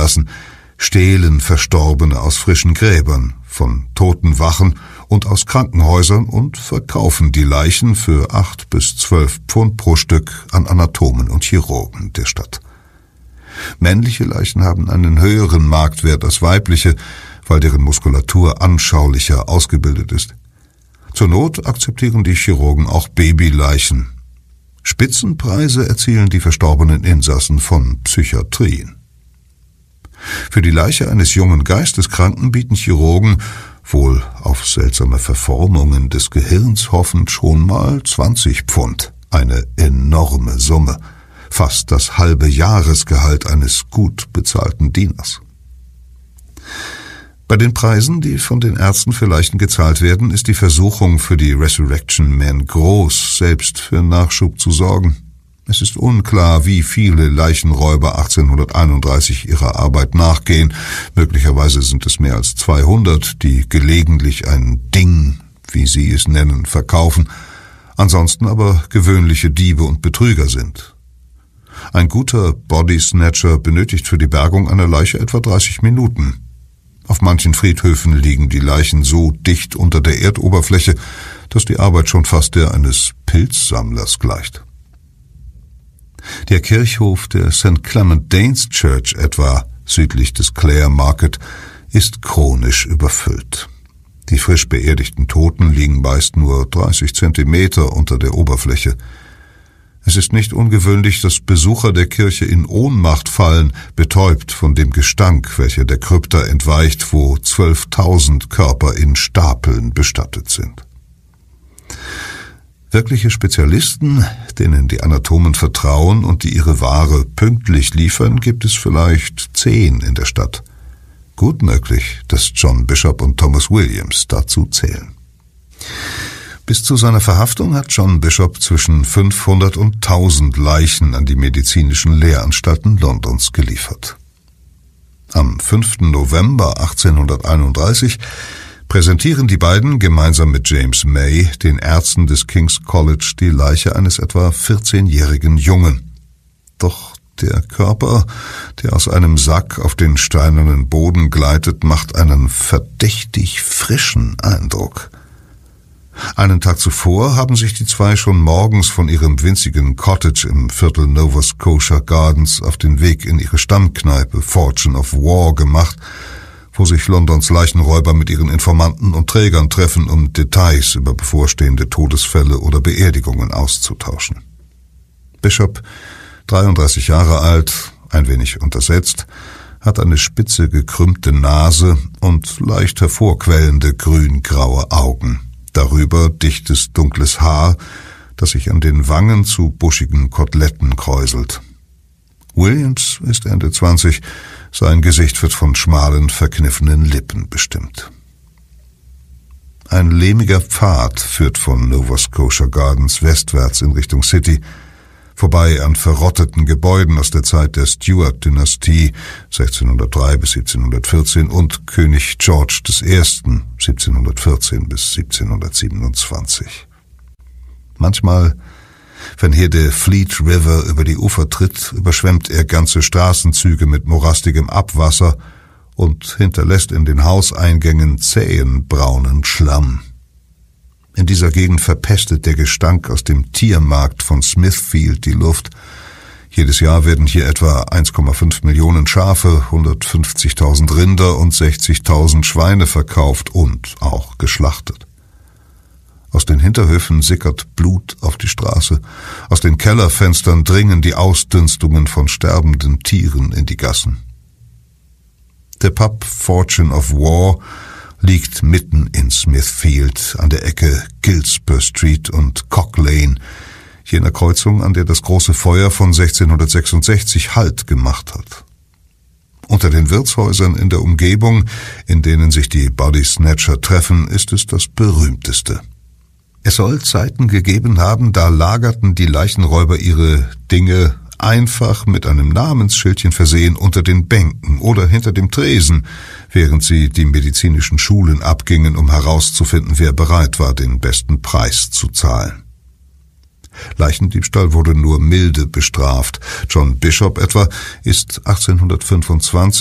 lassen, stehlen Verstorbene aus frischen Gräbern, von toten Wachen und aus Krankenhäusern und verkaufen die Leichen für 8 bis 12 Pfund pro Stück an Anatomen und Chirurgen der Stadt. Männliche Leichen haben einen höheren Marktwert als weibliche, weil deren Muskulatur anschaulicher ausgebildet ist. Zur Not akzeptieren die Chirurgen auch Babyleichen. Spitzenpreise erzielen die verstorbenen Insassen von Psychiatrien. Für die Leiche eines jungen Geisteskranken bieten Chirurgen, wohl auf seltsame Verformungen des Gehirns hoffend, schon mal 20 Pfund, eine enorme Summe, fast das halbe Jahresgehalt eines gut bezahlten Dieners. Bei den Preisen, die von den Ärzten für Leichen gezahlt werden, ist die Versuchung für die Resurrection Men groß, selbst für Nachschub zu sorgen. Es ist unklar, wie viele Leichenräuber 1831 ihrer Arbeit nachgehen. Möglicherweise sind es mehr als 200, die gelegentlich ein Ding, wie sie es nennen, verkaufen, ansonsten aber gewöhnliche Diebe und Betrüger sind. Ein guter Bodysnatcher benötigt für die Bergung einer Leiche etwa 30 Minuten. Auf manchen Friedhöfen liegen die Leichen so dicht unter der Erdoberfläche, dass die Arbeit schon fast der eines Pilzsammlers gleicht. Der Kirchhof der St. Clement Danes Church etwa, südlich des Clare Market, ist chronisch überfüllt. Die frisch beerdigten Toten liegen meist nur 30 Zentimeter unter der Oberfläche. Es ist nicht ungewöhnlich, dass Besucher der Kirche in Ohnmacht fallen, betäubt von dem Gestank, welcher der Krypta entweicht, wo 12.000 Körper in Stapeln bestattet sind. Wirkliche Spezialisten, denen die Anatomen vertrauen und die ihre Ware pünktlich liefern, gibt es vielleicht 10 in der Stadt. Gut möglich, dass John Bishop und Thomas Williams dazu zählen. Bis zu seiner Verhaftung hat John Bishop zwischen 500 und 1000 Leichen an die medizinischen Lehranstalten Londons geliefert. Am 5. November 1831 präsentieren die beiden gemeinsam mit James May den Ärzten des King's College die Leiche eines etwa 14-jährigen Jungen. Doch der Körper, der aus einem Sack auf den steinernen Boden gleitet, macht einen verdächtig frischen Eindruck. Einen Tag zuvor haben sich die zwei schon morgens von ihrem winzigen Cottage im Viertel Nova Scotia Gardens auf den Weg in ihre Stammkneipe Fortune of War gemacht, wo sich Londons Leichenräuber mit ihren Informanten und Trägern treffen, um Details über bevorstehende Todesfälle oder Beerdigungen auszutauschen. Bishop, 33 Jahre alt, ein wenig untersetzt, hat eine spitze gekrümmte Nase und leicht hervorquellende grün-graue Augen. Darüber dichtes, dunkles Haar, das sich an den Wangen zu buschigen Koteletten kräuselt. Williams ist Ende 20, sein Gesicht wird von schmalen, verkniffenen Lippen bestimmt. Ein lehmiger Pfad führt von Nova Scotia Gardens westwärts in Richtung City, vorbei an verrotteten Gebäuden aus der Zeit der Stuart-Dynastie 1603 bis 1714 und König George I. 1714 bis 1727. Manchmal, wenn hier der Fleet River über die Ufer tritt, überschwemmt er ganze Straßenzüge mit morastigem Abwasser und hinterlässt in den Hauseingängen zähen, braunen Schlamm. In dieser Gegend verpestet der Gestank aus dem Tiermarkt von Smithfield die Luft. Jedes Jahr werden hier etwa 1,5 Millionen Schafe, 150.000 Rinder und 60.000 Schweine verkauft und auch geschlachtet. Aus den Hinterhöfen sickert Blut auf die Straße. Aus den Kellerfenstern dringen die Ausdünstungen von sterbenden Tieren in die Gassen. Der Pub Fortune of War liegt mitten in Smithfield an der Ecke Giltspur Street und Cock Lane, jener Kreuzung, an der das große Feuer von 1666 Halt gemacht hat. Unter den Wirtshäusern in der Umgebung, in denen sich die Body Snatcher treffen, ist es das berühmteste. Es soll Zeiten gegeben haben, da lagerten die Leichenräuber ihre Dinge einfach mit einem Namensschildchen versehen unter den Bänken oder hinter dem Tresen, während sie die medizinischen Schulen abgingen, um herauszufinden, wer bereit war, den besten Preis zu zahlen. Leichendiebstahl wurde nur milde bestraft. John Bishop etwa ist 1825